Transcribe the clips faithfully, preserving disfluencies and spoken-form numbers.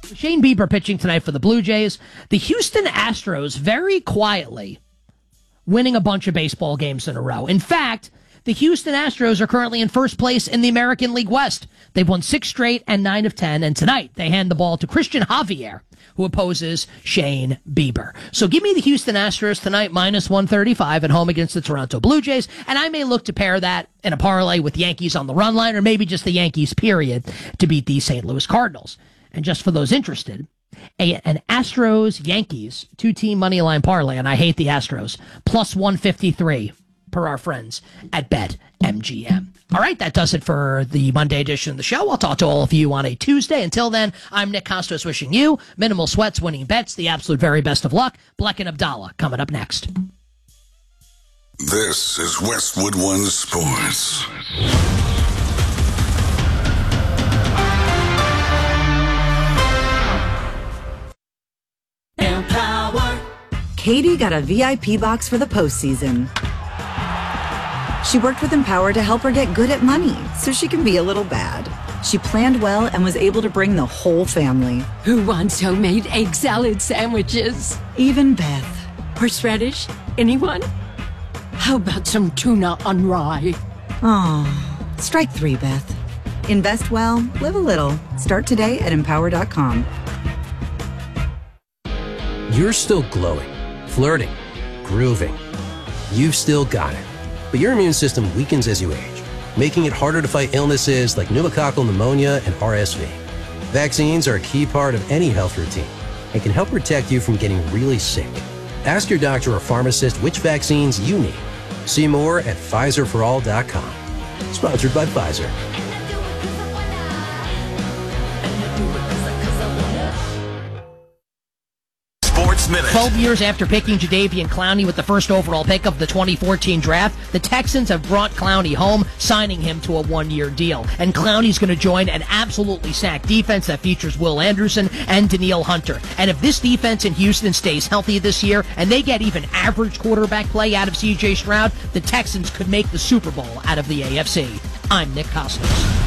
Shane Bieber pitching tonight for the Blue Jays. The Houston Astros very quietly winning a bunch of baseball games in a row. In fact, the Houston Astros are currently in first place in the American League West. They've won six straight and nine of ten, and tonight they hand the ball to Christian Javier, who opposes Shane Bieber. So give me the Houston Astros tonight, minus one thirty-five at home against the Toronto Blue Jays, and I may look to pair that in a parlay with Yankees on the run line, or maybe just the Yankees, period, to beat the Saint Louis Cardinals. And just for those interested, a, an Astros-Yankees two-team money line parlay, and I hate the Astros, plus one fifty-three per our friends at BetMGM. All right, that does it for the Monday edition of the show. I'll talk to all of you on a Tuesday. Until then, I'm Nick Costos wishing you minimal sweats, winning bets, the absolute very best of luck. Bleck and Abdallah coming up next. This is Westwood One Sports. Empower. Katie got a V I P box for the postseason. She worked with Empower to help her get good at money so she can be a little bad. She planned well and was able to bring the whole family. Who wants homemade egg salad sandwiches? Even Beth. Horseradish? Anyone? How about some tuna on rye? Oh, strike three, Beth. Invest well, live a little. Start today at empower dot com. You're still glowing, flirting, grooving. You've still got it. But your immune system weakens as you age, making it harder to fight illnesses like pneumococcal pneumonia and R S V. Vaccines are a key part of any health routine and can help protect you from getting really sick. Ask your doctor or pharmacist which vaccines you need. See more at Pfizer for all dot com. Sponsored by Pfizer. twelve years after picking Jadeveon Clowney with the first overall pick of the twenty fourteen draft, the Texans have brought Clowney home, signing him to a one-year deal. And Clowney's going to join an absolutely stacked defense that features Will Anderson and Danielle Hunter. And if this defense in Houston stays healthy this year, and they get even average quarterback play out of C J Stroud, the Texans could make the Super Bowl out of the A F C. I'm Nick Costos.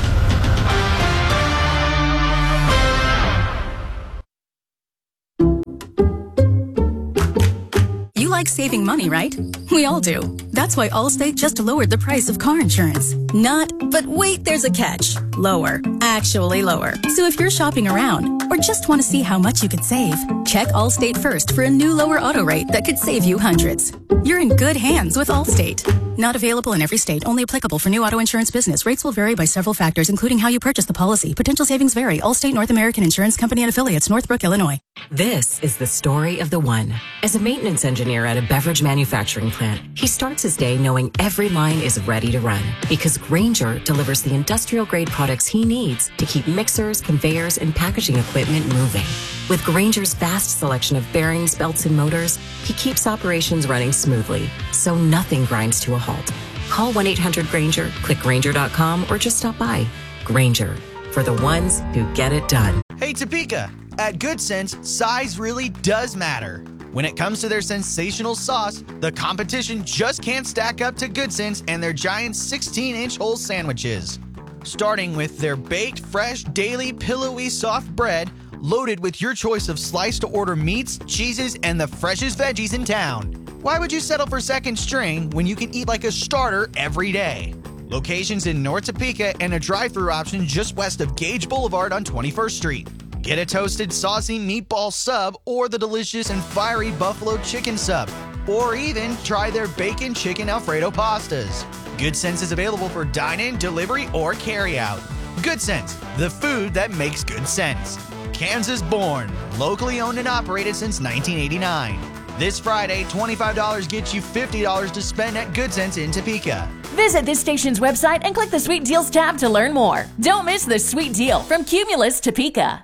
Like saving money, right? We all do. That's why Allstate just lowered the price of car insurance. Not, but wait, there's a catch. Lower. Actually lower. So if you're shopping around or just want to see how much you could save, check Allstate first for a new lower auto rate that could save you hundreds. You're in good hands with Allstate. Not available in every state. Only applicable for new auto insurance business. Rates will vary by several factors, including how you purchase the policy. Potential savings vary. Allstate North American Insurance Company and affiliates, Northbrook, Illinois. This is the story of the one. As a maintenance engineer at a beverage manufacturing plant, he starts his day knowing every line is ready to run because Grainger delivers the industrial-grade products he needs to keep mixers, conveyors, and packaging equipment moving. With Grainger's vast selection of bearings, belts, and motors, he keeps operations running smoothly, so nothing grinds to a halt. Call one eight hundred Grainger, click Grainger dot com, or just stop by. Grainger, for the ones who get it done. Hey, Topeka! At Good Sense, size really does matter. When it comes to their sensational sauce, the competition just can't stack up to Good Sense and their giant sixteen-inch whole sandwiches. Starting with their baked, fresh, daily, pillowy, soft bread, loaded with your choice of sliced-to-order meats, cheeses, and the freshest veggies in town. Why would you settle for second string when you can eat like a starter every day? Locations in North Topeka and a drive-thru option just west of Gage Boulevard on twenty-first Street. Get a toasted, saucy meatball sub or the delicious and fiery buffalo chicken sub. Or even try their bacon chicken Alfredo pastas. Good Sense is available for dine-in, delivery, or carry-out. Good Sense, the food that makes good sense. Kansas born, locally owned and operated since nineteen eighty-nine. This Friday, twenty-five dollars gets you fifty dollars to spend at Good Sense in Topeka. Visit this station's website and click the Sweet Deals tab to learn more. Don't miss the sweet deal from Cumulus Topeka.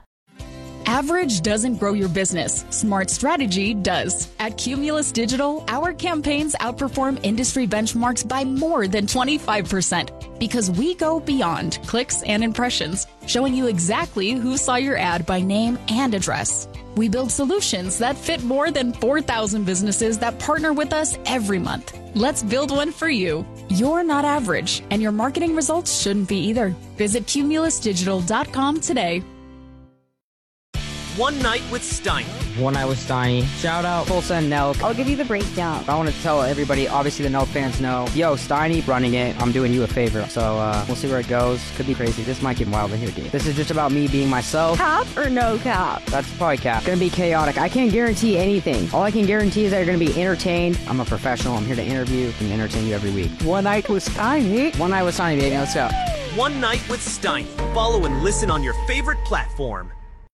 Average doesn't grow your business. Smart strategy does. At Cumulus Digital, our campaigns outperform industry benchmarks by more than twenty-five percent because we go beyond clicks and impressions, showing you exactly who saw your ad by name and address. We build solutions that fit more than four thousand businesses that partner with us every month. Let's build one for you. You're not average, and your marketing results shouldn't be either. Visit cumulus digital dot com today. One Night with Steiny. One Night with Steiny. Shout out Tulsa and Nelk. I'll give you the breakdown. I want to tell everybody, obviously the Nelk fans know, yo, Steiny running it, I'm doing you a favor. So uh, we'll see where it goes. Could be crazy. This might get wild in here, dude. This is just about me being myself. Cap or no cap? That's probably cap. It's gonna be chaotic. I can't guarantee anything. All I can guarantee is that you're gonna be entertained. I'm a professional. I'm here to interview and entertain you every week. One Night with Steiny. One Night with Steiny, baby. Let's go. One Night with Steiny. Follow and listen on your favorite platform.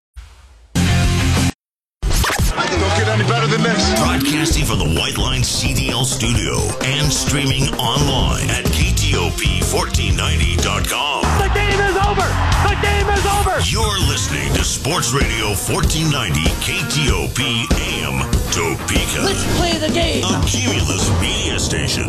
Don't get any better than this. Broadcasting from the White Line C D L studio and streaming online at K T O P fourteen ninety dot com. The game is over! The game is over! You're listening to Sports Radio fourteen ninety K T O P A M Topeka. Let's play the game. A Cumulus media station.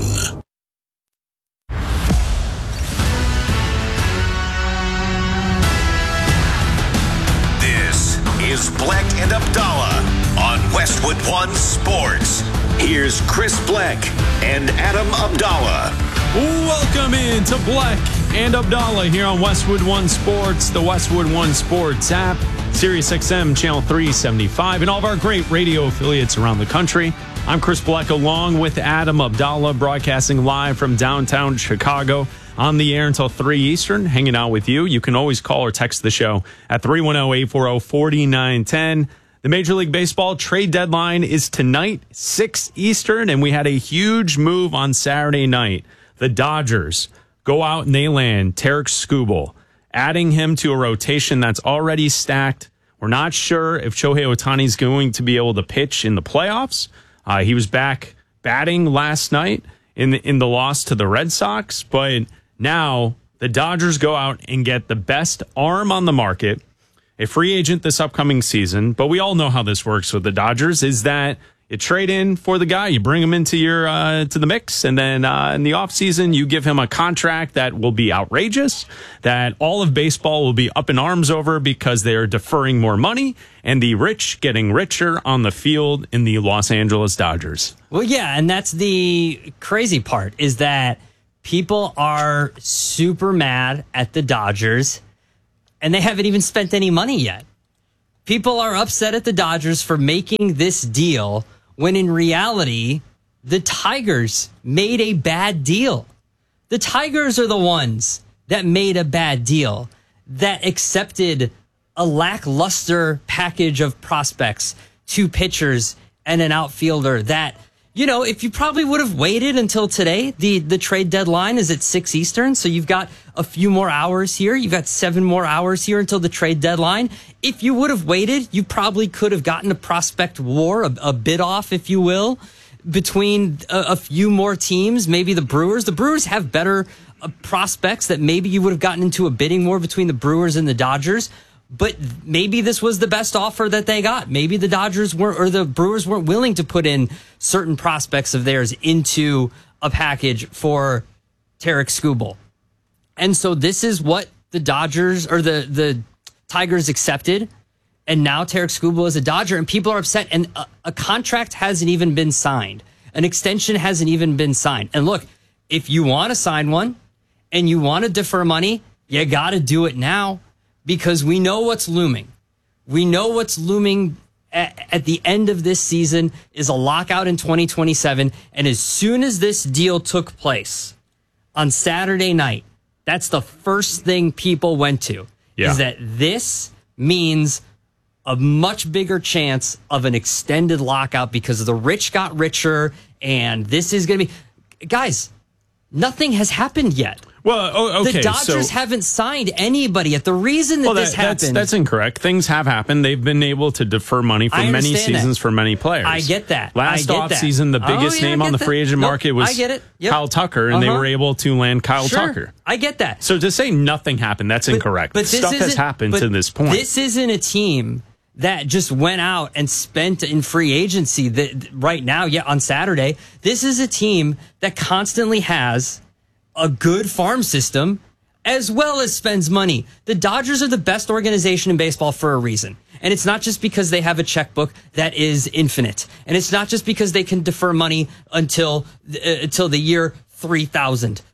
This is Black and Abdallah on Westwood One Sports. Here's Chris Black and Adam Abdallah. Welcome in to Black and Abdallah here on Westwood One Sports, the Westwood One Sports app, Sirius X M channel three seventy-five, and all of our great radio affiliates around the country. I'm Chris Black along with Adam Abdallah, broadcasting live from downtown Chicago. On the air until three Eastern, hanging out with you. You can always call or text the show at three one zero, eight four zero, four nine one zero. The Major League Baseball trade deadline is tonight, six Eastern, and we had a huge move on Saturday night. The Dodgers go out and they land Tarik Skubal, adding him to a rotation that's already stacked. We're not sure if Shohei Ohtani is going to be able to pitch in the playoffs. Uh, he was back batting last night in the, in the loss to the Red Sox, but now the Dodgers go out and get the best arm on the market, a free agent this upcoming season. But we all know how this works with the Dodgers, is that you trade in for the guy, you bring him into your uh, to the mix, and then uh, in the offseason, you give him a contract that will be outrageous, that all of baseball will be up in arms over because they're deferring more money, and the rich getting richer on the field in the Los Angeles Dodgers. Well, yeah, and that's the crazy part, is that people are super mad at the Dodgers, and they haven't even spent any money yet. People are upset at the Dodgers for making this deal when in reality, the Tigers made a bad deal. The Tigers are the ones that made a bad deal, that accepted a lackluster package of prospects, two pitchers and an outfielder that, you know, if you probably would have waited until today, the, the trade deadline is at six Eastern, so you've got a few more hours here. You've got seven more hours here until the trade deadline. If you would have waited, you probably could have gotten a prospect war, a, a bid off, if you will, between a, a few more teams, maybe the Brewers. The Brewers have better uh, prospects that maybe you would have gotten into a bidding war between the Brewers and the Dodgers. But maybe this was the best offer that they got. Maybe the Dodgers weren't, or the Brewers weren't willing to put in certain prospects of theirs into a package for Tarik Skubal. And so this is what the Dodgers or the, the Tigers accepted. And now Tarik Skubal is a Dodger, and people are upset. And a, a contract hasn't even been signed. An extension hasn't even been signed. And look, if you want to sign one and you want to defer money, you got to do it now. Because we know what's looming. We know what's looming at, at the end of this season is a lockout in twenty twenty-seven. And as soon as this deal took place on Saturday night, that's the first thing people went to. Yeah. Is that this means a much bigger chance of an extended lockout because the rich got richer. And this is going to be... Guys, nothing has happened yet. Well, oh, okay. The Dodgers so, haven't signed anybody yet. The reason that, well, that this happened... That's, that's incorrect. Things have happened. They've been able to defer money for many seasons that. for many players. I get that. Last I get offseason, the that. biggest oh, yeah, name on the that. free agent nope, market was I get it. Yep. Kyle Tucker, and uh-huh. they were able to land Kyle sure. Tucker. I get that. So to say nothing happened, that's but, incorrect. But Stuff has happened to this point. This isn't a team that just went out and spent in free agency that right now, yeah, on Saturday. This is a team that constantly has a good farm system as well as spends money. The Dodgers are the best organization in baseball for a reason. And it's not just because they have a checkbook that is infinite. And it's not just because they can defer money until uh, until the year three thousand.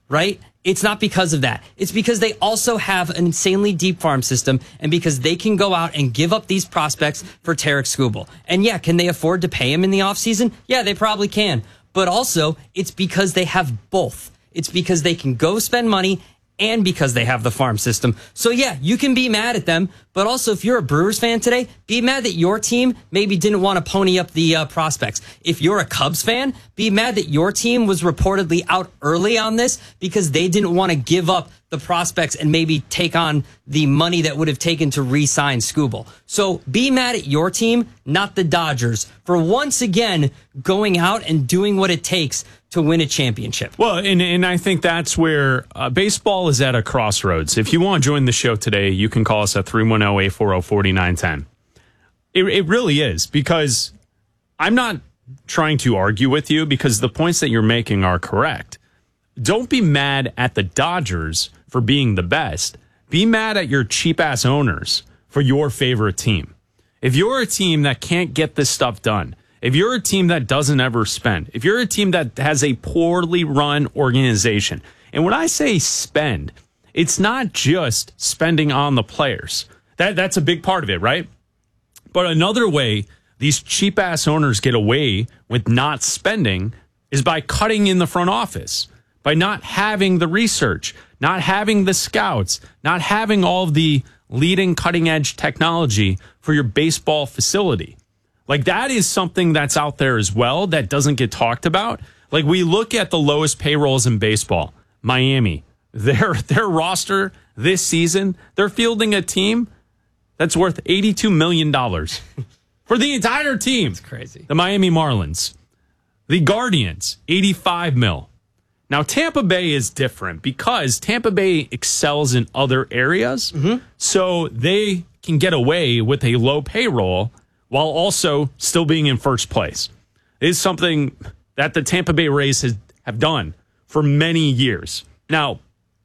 right? It's not because of that. It's because they also have an insanely deep farm system and because they can go out and give up these prospects for Tarek Skubal. And yeah, can they afford to pay him in the offseason? Yeah, they probably can. But also, it's because they have both. It's because they can go spend money and because they have the farm system. So yeah, you can be mad at them, but also if you're a Brewers fan today, be mad that your team maybe didn't want to pony up the uh, prospects. If you're a Cubs fan, be mad that your team was reportedly out early on this because they didn't want to give up the prospects and maybe take on the money that would have taken to re-sign Skubal. So be mad at your team, not the Dodgers, for once again going out and doing what it takes to win a championship. Well, and, and I think that's where uh, baseball is at a crossroads. If you want to join the show today, you can call us at three one zero, eight four zero, four nine one zero. It, it really is, because I'm not trying to argue with you because the points that you're making are correct. Don't be mad at the Dodgers for being the best. Be mad at your cheap-ass owners for your favorite team. If you're a team that can't get this stuff done, if you're a team that doesn't ever spend, if you're a team that has a poorly run organization, and when I say spend, it's not just spending on the players. That that's a big part of it, right? But another way these cheap-ass owners get away with not spending is by cutting in the front office, by not having the research, not having the scouts, not having all of the leading cutting-edge technology for your baseball facility. Like, that is something that's out there as well that doesn't get talked about. Like, we look at the lowest payrolls in baseball. Miami, their their roster this season, they're fielding a team that's worth eighty-two million dollars for the entire team. That's crazy. The Miami Marlins. The Guardians, eighty-five mil. Now, Tampa Bay is different because Tampa Bay excels in other areas. Mm-hmm. So they can get away with a low payroll while also still being in first place. It is something that the Tampa Bay Rays has, have done for many years. Now,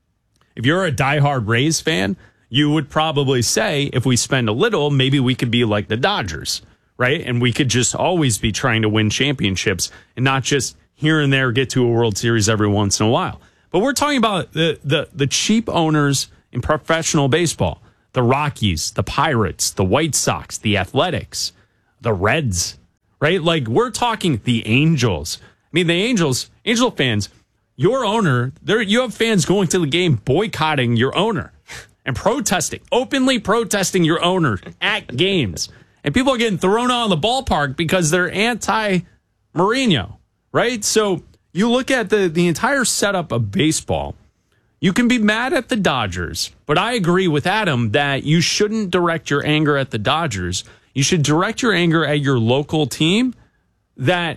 if you're a diehard Rays fan, you would probably say if we spend a little, maybe we could be like the Dodgers, right? And we could just always be trying to win championships and not just here and there get to a World Series every once in a while. But we're talking about the the, the cheap owners in professional baseball. The Rockies, the Pirates, the White Sox, the Athletics, the Reds, right? Like, we're talking the Angels. I mean, the Angels, Angel fans, your owner, there you have fans going to the game boycotting your owner and protesting, openly protesting your owner at games. And people are getting thrown out of the ballpark because they're anti-Mourinho, right? So you look at the, the entire setup of baseball. You can be mad at the Dodgers, but I agree with Adam that you shouldn't direct your anger at the Dodgers. You should direct your anger at your local team that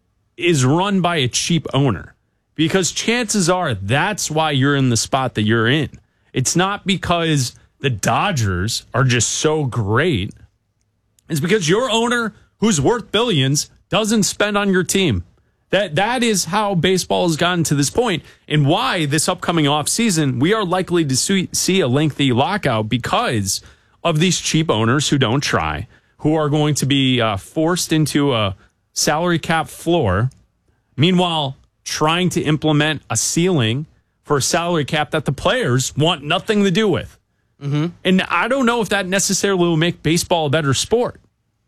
is run by a cheap owner, because chances are that's why you're in the spot that you're in. It's not because the Dodgers are just so great. It's because your owner, who's worth billions, doesn't spend on your team. That that is how baseball has gotten to this point, and why this upcoming offseason we are likely to see a lengthy lockout because of these cheap owners who don't try, who are going to be uh, forced into a salary cap floor, meanwhile trying to implement a ceiling for a salary cap that the players want nothing to do with. Mm-hmm. And I don't know if that necessarily will make baseball a better sport.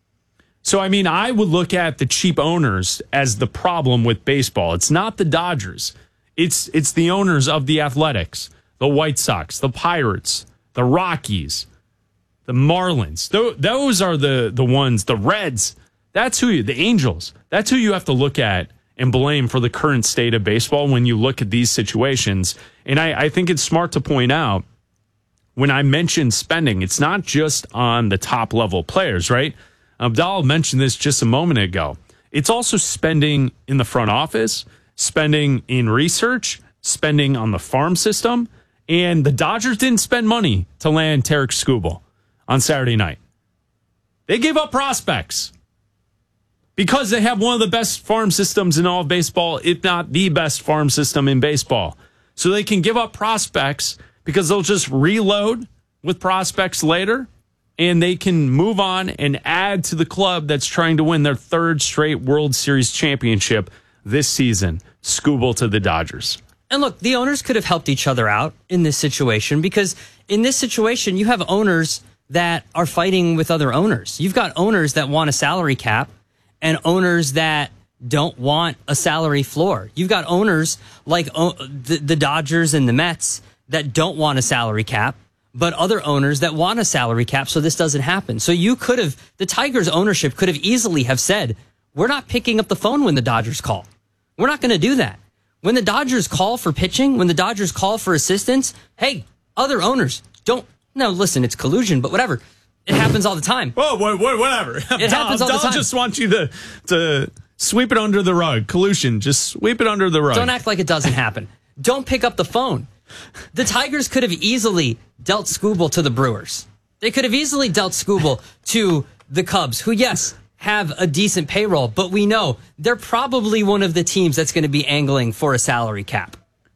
So, I mean, I would look at the cheap owners as the problem with baseball. It's not the Dodgers. It's it's the owners of the Athletics, the White Sox, the Pirates, the Rockies, the Marlins. Th- those are the, the ones, the Reds. That's who you, the Angels. That's who you have to look at and blame for the current state of baseball when you look at these situations. And I, I think it's smart to point out, when I mention spending, it's not just on the top level players, right? Abdal mentioned this just a moment ago. It's also spending in the front office, spending in research, spending on the farm system. And the Dodgers didn't spend money to land Tarek Skubal on Saturday night. They gave up prospects because they have one of the best farm systems in all of baseball, if not the best farm system in baseball. So they can give up prospects because they'll just reload with prospects later, and they can move on and add to the club that's trying to win their third straight World Series championship this season. Skubal to the Dodgers. And look, the owners could have helped each other out in this situation because in this situation, you have owners that are fighting with other owners. You've got owners that want a salary cap and owners that don't want a salary floor. You've got owners like uh, the, the Dodgers and the Mets that don't want a salary cap, but other owners that want a salary cap so this doesn't happen. So you could have, the Tigers ownership could have easily have said, we're not picking up the phone when the Dodgers call. We're not going to do that. When the Dodgers call for pitching, when the Dodgers call for assistance, hey, other owners, don't, no, listen, it's collusion, but whatever. It happens all the time. Oh, whatever. It Dom, happens all the Dom time. just wants you to, to sweep it under the rug. Collusion, just sweep it under the rug. Don't act like it doesn't happen. Don't pick up the phone. The Tigers could have easily dealt Skubal to the Brewers. They could have easily dealt Skubal to the Cubs, who, yes, have a decent payroll, but we know they're probably one of the teams that's going to be angling for a salary cap.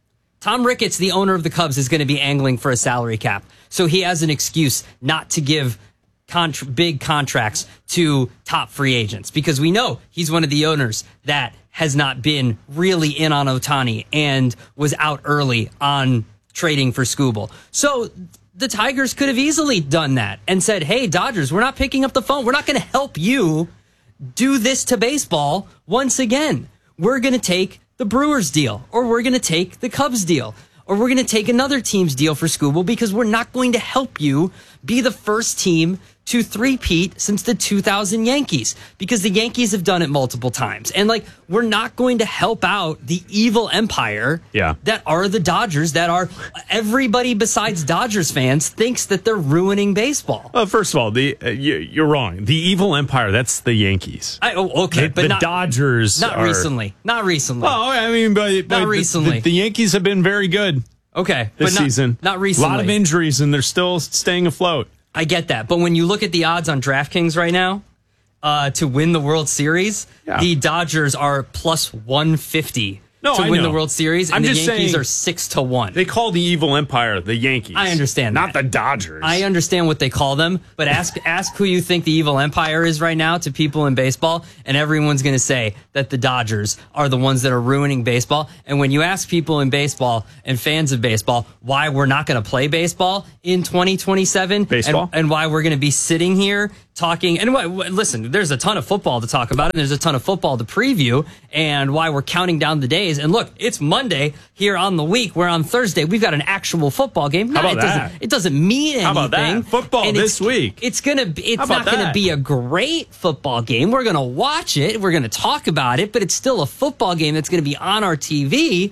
Tom Ricketts, the owner of the Cubs, is going to be angling for a salary cap. So he has an excuse not to give contra- big contracts to top free agents because we know he's one of the owners that has not been really in on Ohtani and was out early on trading for Skubal. So the Tigers could have easily done that and said, hey, Dodgers, we're not picking up the phone. We're not going to help you do this to baseball once again. We're going to take the Brewers deal, or we're going to take the Cubs deal, or we're going to take another team's deal for Skubal because we're not going to help you be the first team to three-peat since the two thousand Yankees, because the Yankees have done it multiple times. And, like, we're not going to help out the evil empire yeah. that are the Dodgers, that are everybody besides Dodgers fans thinks that they're ruining baseball. Well, first of all, the uh, you, you're wrong. The evil empire, that's the Yankees. I, oh, okay, the, but the not, Dodgers Not are, recently. Not recently. Well, I mean, but, but not recently. The, the Yankees have been very good. Okay, this but not, season. Not recently. A lot of injuries, and they're still staying afloat. I get that. But when you look at the odds on DraftKings right now uh, to win the World Series, yeah. the Dodgers are plus one fifty no, to I win know. the World Series, and I'm the just Yankees saying, are six to one. They call the evil empire the Yankees. I understand Not that. the Dodgers. I understand what they call them, but ask ask who you think the evil empire is right now to people in baseball, and everyone's going to say that the Dodgers are the ones that are ruining baseball. And when you ask people in baseball and fans of baseball why we're not going to play baseball in twenty twenty-seven, baseball? And, and why we're going to be sitting here talking, and what, what, listen, there's a ton of football to talk about, and there's a ton of football to preview, and why we're counting down the days. And look, it's Monday here on the week, where on Thursday we've got an actual football game. How about it that? Doesn't, it doesn't mean anything. How about that? Football and this it's, week. It's gonna. It's How about not gonna that? be a great football game. We're gonna watch it. We're gonna talk about it, but it's still a football game that's gonna be on our T V.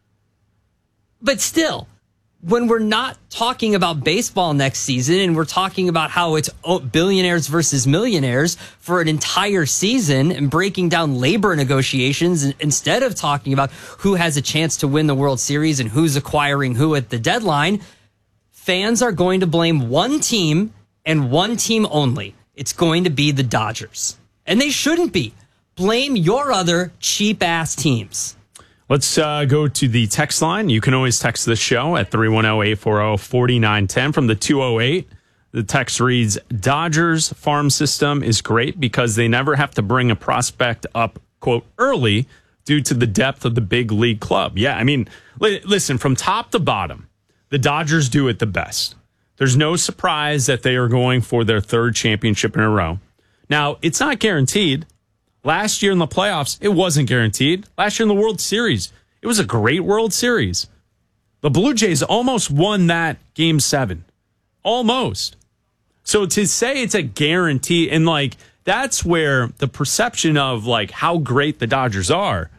But still, when we're not talking about baseball next season and we're talking about how it's billionaires versus millionaires for an entire season and breaking down labor negotiations instead of talking about who has a chance to win the World Series and who's acquiring who at the deadline, fans are going to blame one team and one team only. It's going to be the Dodgers. And they shouldn't be. Blame your other cheap-ass teams. Let's uh, go to the text line. You can always text the show at three one zero, eight four zero, four nine one zero from the two oh eight. The text reads, Dodgers farm system is great because they never have to bring a prospect up, quote, early due to the depth of the big league club. Yeah, I mean, li- listen, from top to bottom, the Dodgers do it the best. There's no surprise that they are going for their third championship in a row. Now, it's not guaranteed. Last year in the playoffs, it wasn't guaranteed. Last year in the World Series, it was a great World Series. The Blue Jays almost won that game seven. Almost. So to say it's a guarantee, and like, that's where the perception of like how great the Dodgers are,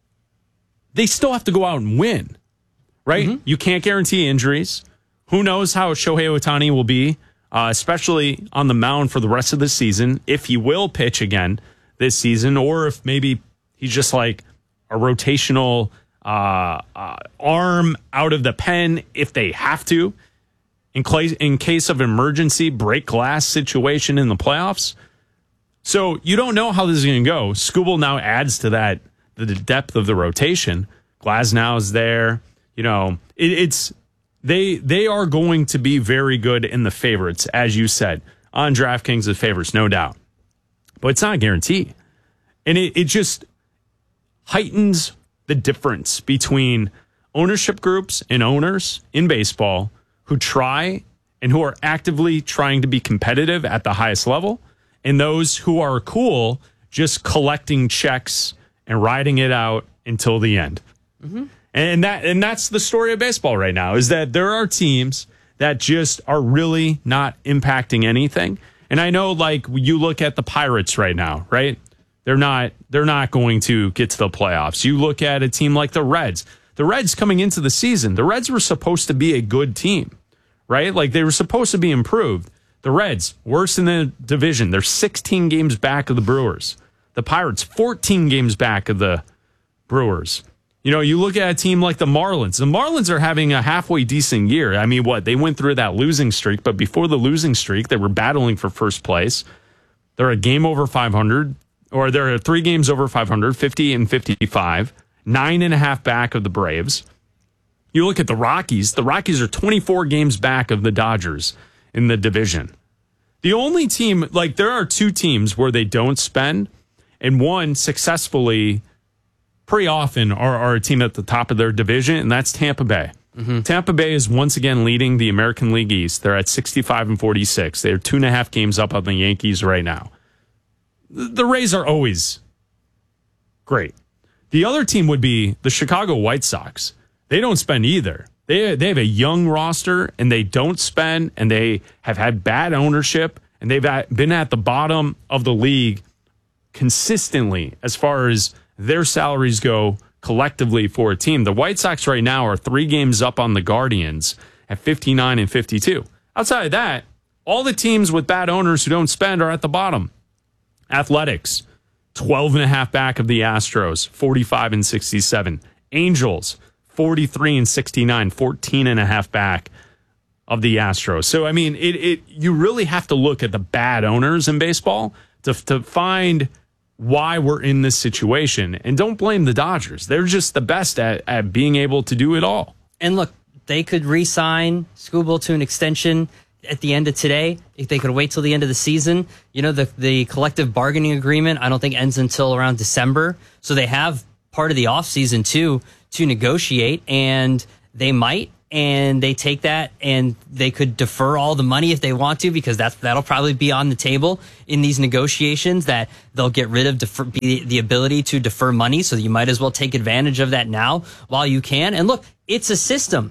they still have to go out and win, right? Mm-hmm. You can't guarantee injuries. Who knows how Shohei Ohtani will be, uh, especially on the mound for the rest of the season, if he will pitch again this season, or if maybe he's just like a rotational uh, uh, arm out of the pen if they have to, in, cl- in case of emergency break glass situation in the playoffs. So you don't know how this is going to go. Skubal now adds to that the depth of the rotation. Glasnow is there. You know, it, it's they they are going to be very good in the favorites, as you said, on DraftKings the favorites, no doubt. But it's not a guarantee. And it, it just heightens the difference between ownership groups and owners in baseball who try and who are actively trying to be competitive at the highest level, and those who are cool just collecting checks and riding it out until the end. Mm-hmm. And that and that's the story of baseball right now, is that there are teams that just are really not impacting anything. And I know, like, you look at the Pirates right now, right? They're not they're not going to get to the playoffs. You look at a team like the Reds. The Reds coming into the season, the Reds were supposed to be a good team, right? Like, they were supposed to be improved. The Reds, worst in the division. They're sixteen games back of the Brewers. The Pirates, fourteen games back of the Brewers. You know, you look at a team like the Marlins. The Marlins are having a halfway decent year. I mean, what? They went through that losing streak, but before the losing streak, they were battling for first place. They're a game over five hundred, or they're three games over five hundred, fifty and fifty-five, nine and a half back of the Braves. You look at the Rockies. The Rockies are twenty-four games back of the Dodgers in the division. The only team, like, there are two teams where they don't spend, and one successfully, pretty often, are, are a team at the top of their division, and that's Tampa Bay. Mm-hmm. Tampa Bay is once again leading the American League East. They're at sixty-five and forty-six. They're two and a half games up on the Yankees right now. The Rays are always great. The other team would be the Chicago White Sox. They don't spend either. They they have a young roster, and they don't spend, and they have had bad ownership, and they've been at the bottom of the league consistently as far as their salaries go collectively for a team. The White Sox right now are three games up on the Guardians at fifty-nine and fifty-two. Outside of that, all the teams with bad owners who don't spend are at the bottom. Athletics, twelve and a half back of the Astros, forty-five and sixty-seven. Angels, forty-three and sixty-nine, fourteen and a half back of the Astros. So, I mean, it, it you really have to look at the bad owners in baseball to, to find why we're in this situation. And don't blame the Dodgers. They're just the best at, at being able to do it all. And look, they could re-sign Skubal to an extension at the end of today. If they could wait till the end of the season. You know, the, the collective bargaining agreement, I don't think ends until around December. So they have part of the offseason, too, to negotiate. And they might. And they take that and they could defer all the money if they want to, because that's, that'll probably be on the table in these negotiations, that they'll get rid of defer, the, the ability to defer money. So you might as well take advantage of that now while you can. And look, it's a system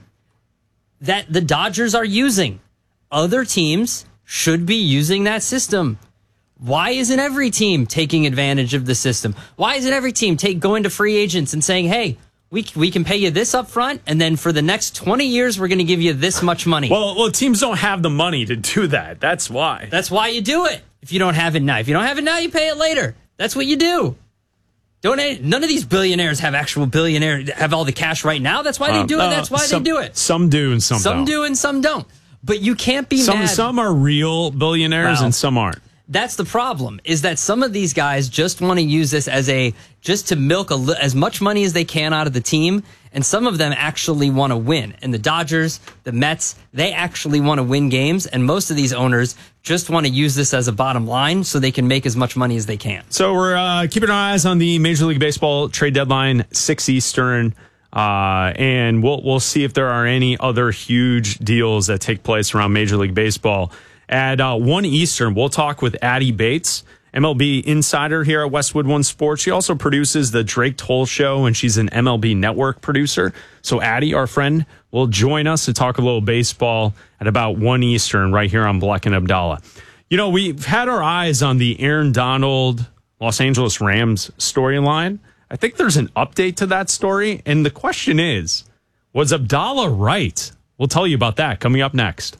that the Dodgers are using. Other teams should be using that system. Why isn't every team taking advantage of the system? Why isn't every team take going to free agents and saying, hey, We we can pay you this up front, and then for the next twenty years, we're going to give you this much money. Well, well, teams don't have the money to do that. That's why. That's why you do it. If you don't have it now. If you don't have it now, you pay it later. That's what you do. Don't None of these billionaires have actual billionaire, have all the cash right now. That's why they do it. That's why uh, some, they do it. Some do and some, some don't. Some do and some don't. But you can't be some, mad. Some are real billionaires well, and some aren't. That's the problem, is that some of these guys just want to use this as a, just to milk a, as much money as they can out of the team. And some of them actually want to win. And the Dodgers, the Mets, they actually want to win games. And most of these owners just want to use this as a bottom line so they can make as much money as they can. So we're uh, keeping our eyes on the Major League Baseball trade deadline, six Eastern. Uh, and we'll, we'll see if there are any other huge deals that take place around Major League Baseball. At uh, one Eastern, we'll talk with Addie Bates, M L B insider here at Westwood One Sports. She also produces the Drake Toll Show, and she's an M L B Network producer. So Addie, our friend, will join us to talk a little baseball at about one Eastern right here on Bleck and Abdallah. You know, we've had our eyes on the Aaron Donald, Los Angeles Rams storyline. I think there's an update to that story, and the question is, was Abdallah right? We'll tell you about that coming up next.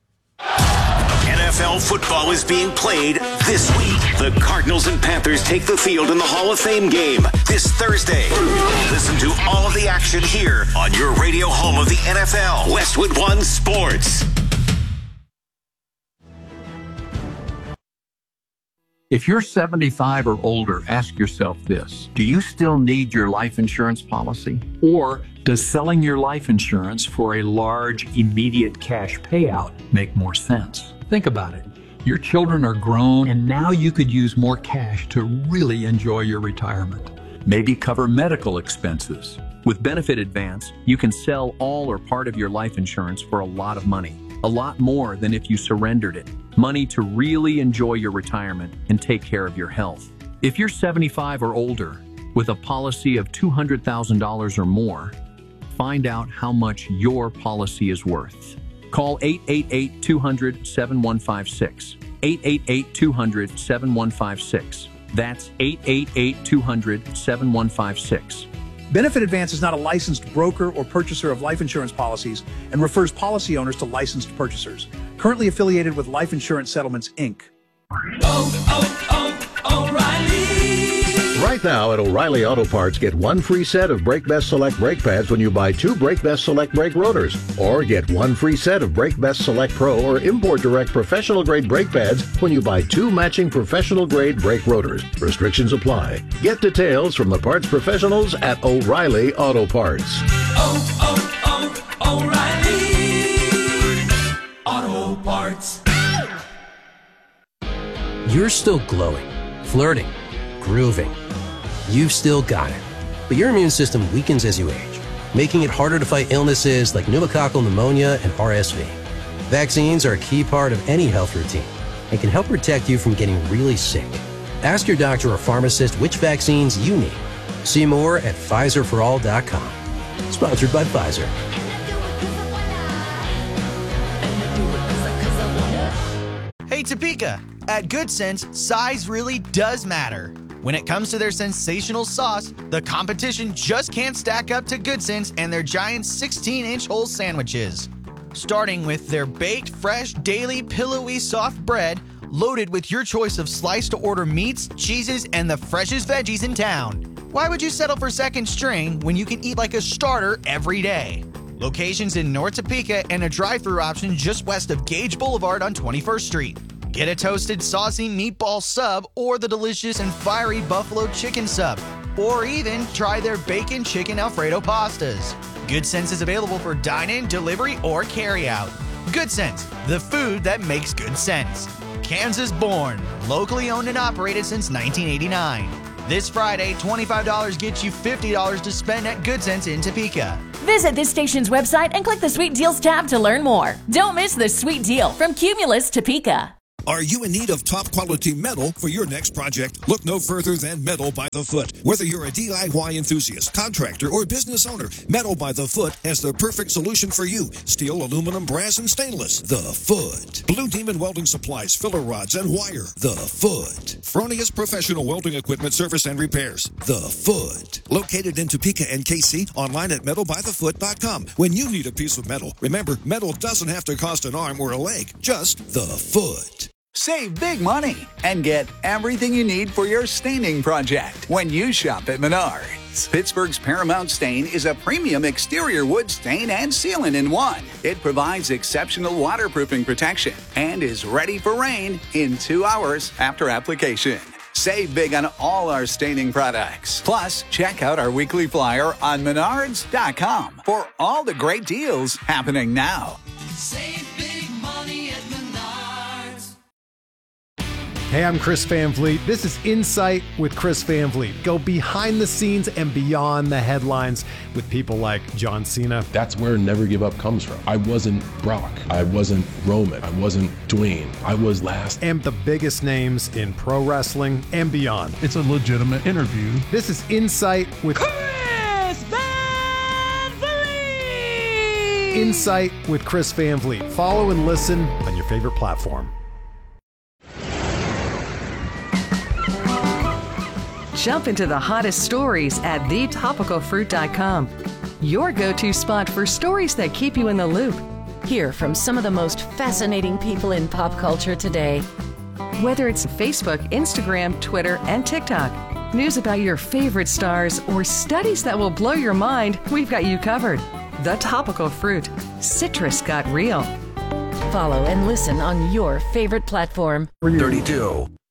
N F L football is being played this week. The Cardinals and Panthers take the field in the Hall of Fame game this Thursday. Listen to all of the action here on your radio home of the N F L, Westwood One Sports. If you're seventy-five or older, ask yourself this. Do you still need your life insurance policy? Or does selling your life insurance for a large, immediate cash payout make more sense? Think about it. Your children are grown, and now you could use more cash to really enjoy your retirement. Maybe cover medical expenses With Benefit Advance, you can sell all or part of your life insurance for a lot of money. A lot more than if you surrendered it. Money to really enjoy your retirement and take care of your health. If you're seventy-five or older, with a policy of two hundred thousand dollars or more, find out how much your policy is worth. Call eight eight eight, two hundred, seven one five six. eight eight eight, two hundred, seven one five six. That's eight eight eight, two hundred, seven one five six. Benefit Advance is not a licensed broker or purchaser of life insurance policies and refers policy owners to licensed purchasers. Currently affiliated with Life Insurance Settlements, Incorporated. Oh, oh, oh, O'Reilly! Right now at O'Reilly Auto Parts, get one free set of Brake Best Select brake pads when you buy two Brake Best Select brake rotors. Or get one free set of Brake Best Select Pro or Import Direct professional grade brake pads when you buy two matching professional grade brake rotors. Restrictions apply. Get details from the parts professionals at O'Reilly Auto Parts. Oh, oh, oh, O'Reilly Auto Parts. You're still glowing, flirting, grooving. You've still got it. But your immune system weakens as you age, making it harder to fight illnesses like pneumococcal pneumonia and R S V. Vaccines are a key part of any health routine and can help protect you from getting really sick. Ask your doctor or pharmacist which vaccines you need. See more at Pfizer for all dot com. Sponsored by Pfizer. Hey Topeka, at Good Sense, size really does matter. When it comes to their sensational sauce, the competition just can't stack up to Good Sense and their giant sixteen inch whole sandwiches. Starting with their baked, fresh, daily, pillowy, soft bread, loaded with your choice of sliced-to-order meats, cheeses, and the freshest veggies in town. Why would you settle for second string when you can eat like a starter every day? Locations in North Topeka and a drive-thru option just west of Gage Boulevard on twenty-first street. Get a toasted, saucy meatball sub or the delicious and fiery buffalo chicken sub. Or even try their bacon chicken Alfredo pastas. Good Sense is available for dine-in, delivery, or carry-out. Good Sense, the food that makes good sense. Kansas born, locally owned and operated since nineteen eighty-nine. This Friday, twenty-five dollars gets you fifty dollars to spend at Good Sense in Topeka. Visit this station's website and click the Sweet Deals tab to learn more. Don't miss the sweet deal from Cumulus Topeka. Are you in need of top-quality metal for your next project? Look no further than Metal by the Foot. Whether you're a D I Y enthusiast, contractor, or business owner, Metal by the Foot has the perfect solution for you. Steel, aluminum, brass, and stainless. The Foot. Blue Demon Welding Supplies, filler rods, and wire. The Foot. Fronius Professional Welding Equipment Service and Repairs. The Foot. Located in Topeka and K C, online at metal by the foot dot com. When you need a piece of metal, remember, metal doesn't have to cost an arm or a leg. Just the Foot. Save big money and get everything you need for your staining project when you shop at Menards. Pittsburgh's Paramount Stain is a premium exterior wood stain and sealant in one. It provides exceptional waterproofing protection and is ready for rain in two hours after application. Save big on all our staining products. Plus, check out our weekly flyer on menards dot com for all the great deals happening now. Save big money at Menards. Hey, I'm Chris Van Vliet. This is Insight with Chris Van Vliet. Go behind the scenes and beyond the headlines with people like John Cena. That's where Never Give Up comes from. I wasn't Brock. I wasn't Roman. I wasn't Dwayne. I was last. And the biggest names in pro wrestling and beyond. It's a legitimate interview. This is Insight with Chris Van Vliet. Insight with Chris Van Vliet. Follow and listen on your favorite platform. Jump into the hottest stories at the topical fruit dot com. Your go-to spot for stories that keep you in the loop. Hear from some of the most fascinating people in pop culture today. Whether it's Facebook, Instagram, Twitter, and TikTok, news about your favorite stars, or studies that will blow your mind, we've got you covered. The Topical Fruit. Citrus got real. Follow and listen on your favorite platform. thirty-two.